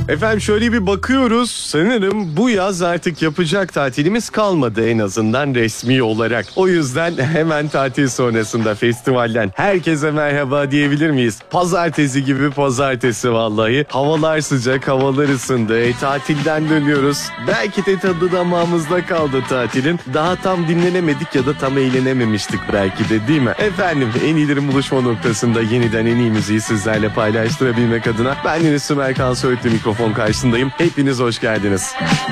Efendim şöyle bir bakıyoruz. Sanırım bu yaz artık yapacak tatilimiz kalmadı, en azından resmi olarak. O yüzden hemen tatil sonrasında festivalden herkese merhaba diyebilir miyiz? Pazartesi gibi pazartesi vallahi. Havalar sıcak, havalar ısındı. Tatilden dönüyoruz. Belki de tadı damağımızda kaldı tatilin. Daha tam dinlenemedik ya da tam eğlenememiştik belki de, değil mi? Efendim en iyilerin buluşma noktasında yeniden en iyi müziği sizlerle paylaştırabilmek adına ben Sümer Kan Söğütlü mikrofon karşısındayım. Hepiniz hoş geldiniz.